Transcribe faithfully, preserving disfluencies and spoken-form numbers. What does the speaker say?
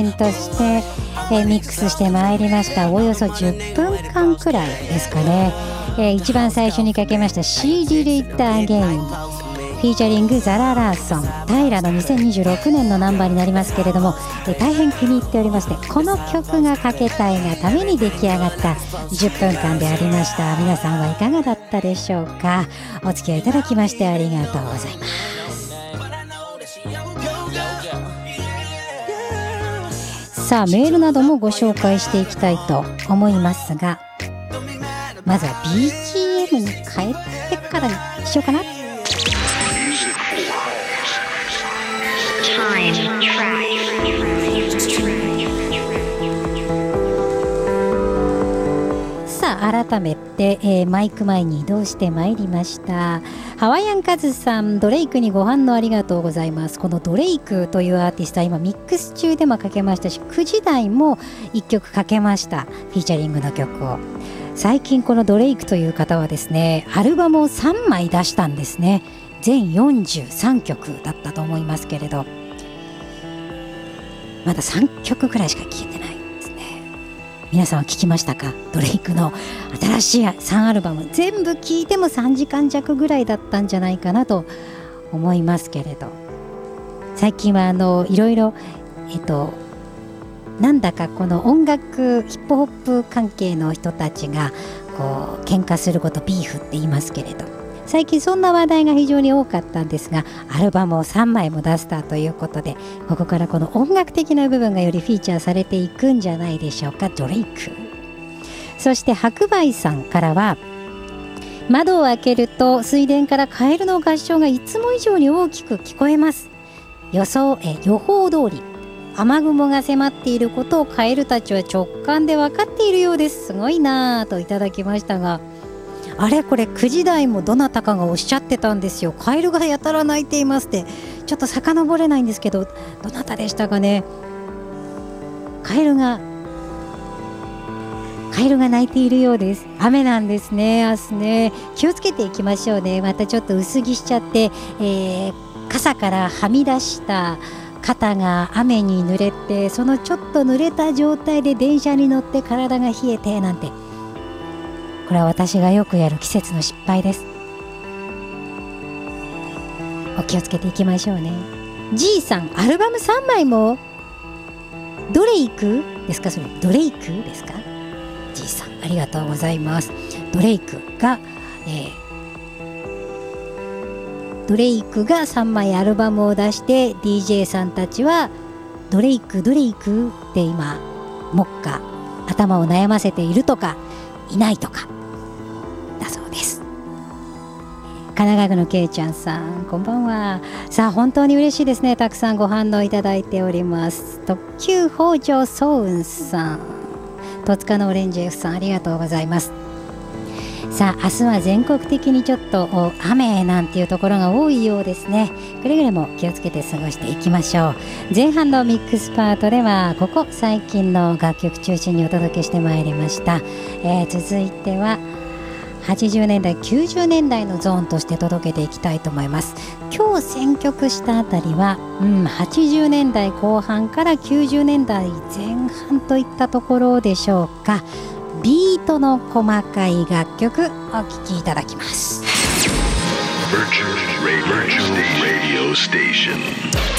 として、えー、ミックスしてまいりました。およそじゅっぷんかんくらいですかね、えー、一番最初にかけました She Did It Again フィーチャリングザラ・ラーソン、平のにせんにじゅうろくねんのナンバーになりますけれども、えー、大変気に入っておりまして、この曲がかけたいがために出来上がったじゅっぷんかんでありました。皆さんはいかがだったでしょうか。お付き合いいただきましてありがとうございます。さあメールなどもご紹介していきたいと思いますが、まずは ビージーエム に変えてからにしようかな。さあ改めて、えー、マイク前に移動してまいりました。ハワイアンカズさん、ドレイクにご反応ありがとうございます。このドレイクというアーティストは今ミックス中でもかけましたし、くじ台もいっきょくかけました。フィーチャリングの曲を。最近このドレイクという方はですね、アルバムをさんまい出したんですね。全よんじゅうさんきょくだったと思いますけれど、まださんきょくくらいしか聴いてないですね。皆さんは聴きましたか？ドレイクの新しいさんアルバム、全部聴いてもさんじかんじゃくぐらいだったんじゃないかなと思いますけれど、最近はあのいろいろえっとなんだかこの音楽ヒップホップ関係の人たちがこう喧嘩することビーフって言いますけれど、最近そんな話題が非常に多かったんですが、アルバムをさんまいも出したということで、ここからこの音楽的な部分がよりフィーチャーされていくんじゃないでしょうか。ドレイク。そして白梅さんからは、窓を開けると水田からカエルの合唱がいつも以上に大きく聞こえます。予想え予報通り雨雲が迫っていることをカエルたちは直感で分かっているようです。すごいなぁといただきましたが、あれこれくじ台もどなたかがおっしゃってたんですよ。カエルがやたら鳴いていますって。ちょっと遡れないんですけど、どなたでしたかね。カエルがカエルが鳴いているようです。雨なんですね。明日ね、気をつけていきましょうね。またちょっと薄着しちゃって、えー、傘からはみ出した肩が雨に濡れて、そのちょっと濡れた状態で電車に乗って体が冷えてなんて、これは私がよくやる季節の失敗です。お気をつけていきましょうね。 G さん、アルバムさんまいもドレイクですか？それドレイクですか？ G さんありがとうございます。ドレイクが、えー、ドレイクがさんまいアルバムを出して、 ディージェー さんたちはドレイクドレイクって今目下頭を悩ませているとかいないとかだそうです。神奈川区のけいちゃんさん、こんばんは。さあ本当に嬉しいですね。たくさんご反応いただいております。特急北条早雲さん、戸塚のオレンジ F さん、ありがとうございます。さあ明日は全国的にちょっと雨なんていうところが多いようですね。くれぐれも気をつけて過ごしていきましょう。前半のミックスパートではここ最近の楽曲中心にお届けしてまいりました。えー、続いてははちじゅうねんだいきゅうじゅうねんだいのゾーンとして届けていきたいと思います。今日選曲したあたりは、うん、はちじゅうねんだいこう半からきゅうじゅうねんだいぜん半といったところでしょうか。ビートの細かい楽曲お聴きいただきます。 Virtual Radio Station